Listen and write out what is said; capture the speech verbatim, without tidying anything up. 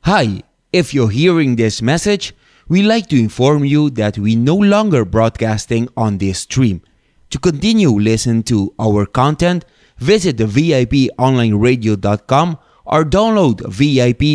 Hi, if you're hearing this message, we'd like to inform you that we no longer broadcasting on this stream. To continue listening to our content, visit the V I P online radio dot com or download V I P